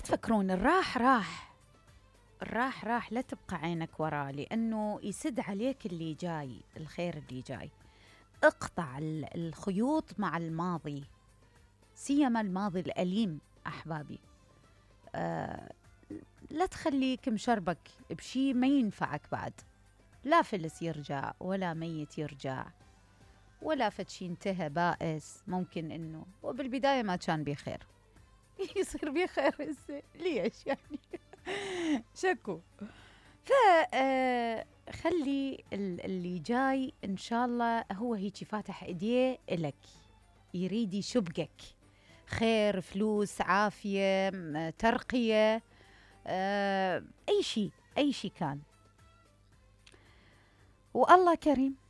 تفكرون الراح راح، الراح راح، لا تبقى عينك وراه، لأنه يسد عليك اللي جاي، الخير اللي جاي. اقطع الخيوط مع الماضي، سيما الماضي الأليم أحبابي. آه لا تخليك مشربك بشي ما ينفعك بعد، لا فلس يرجع ولا ميت يرجع ولا فتشي انتهى بائس، ممكن انه وبالبداية ما كان بخير يصير بخير هسه ليش يعني شكو. ف خلي اللي جاي ان شاء الله هو هيك فاتح ايديه الك، يريد يشبقك خير، فلوس، عافية، ترقية، اي شيء، اي شيء كان. والله كريم